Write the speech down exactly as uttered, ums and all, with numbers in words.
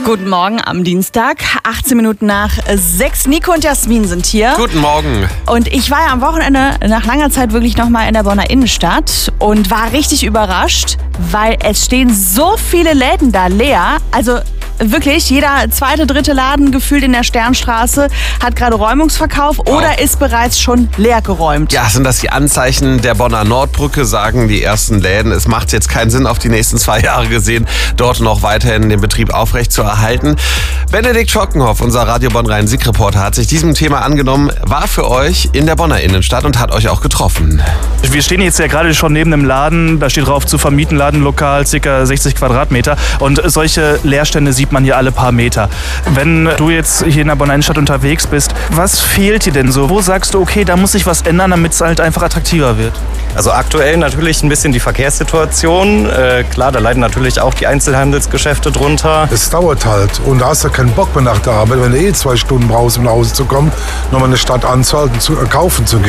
Guten Morgen am Dienstag, achtzehn Minuten nach sechs. Nico und Jasmin sind hier. Guten Morgen. Und ich war ja am Wochenende nach langer Zeit wirklich nochmal in der Bonner Innenstadt und war richtig überrascht, weil es stehen so viele Läden da leer. Also wirklich, jeder zweite, dritte Laden gefühlt in der Sternstraße hat gerade Räumungsverkauf oder Oh. ist bereits schon leer geräumt. Ja, sind das die Anzeichen der Bonner Nordbrücke, sagen die ersten Läden. Es macht jetzt keinen Sinn, auf die nächsten zwei Jahre gesehen, dort noch weiterhin den Betrieb aufrechtzuerhalten. Benedikt Schockenhoff, unser Radio Bonn Rhein-Sieg-Reporter, hat sich diesem Thema angenommen, war für euch in der Bonner Innenstadt und hat euch auch getroffen. Wir stehen jetzt ja gerade schon neben einem Laden, da steht drauf zu vermieten, Ladenlokal, ca. sechzig Quadratmeter. Und solche Leerstände sieht man hier alle paar Meter. Wenn du jetzt hier in der Bonner Innenstadt unterwegs bist, was fehlt dir denn so? Wo sagst du, okay, da muss sich was ändern, damit es halt einfach attraktiver wird? Also aktuell natürlich ein bisschen die Verkehrssituation. Äh, klar, da leiden natürlich auch die Einzelhandelsgeschäfte drunter. Es dauert halt und da hast du keinen Bock mehr nach der Arbeit, wenn du eh zwei Stunden brauchst, um nach Hause zu kommen, nochmal eine Stadt anzuhalten, zu äh, kaufen zu gehen.